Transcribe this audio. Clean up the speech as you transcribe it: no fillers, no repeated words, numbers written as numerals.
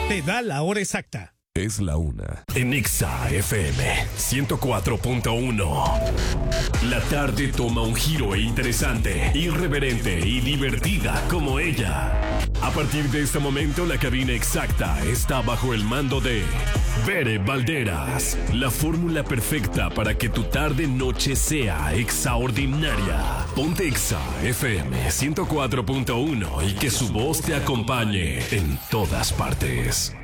te da la hora exacta. Es la 1. En Exa FM 104.1. La tarde toma un giro interesante, irreverente y divertida como ella. A partir de este momento, la cabina exacta está bajo el mando de Bere Valderas. La fórmula perfecta para que tu tarde-noche sea extraordinaria. Ponte Exa FM 104.1 y que su voz te acompañe en todas partes.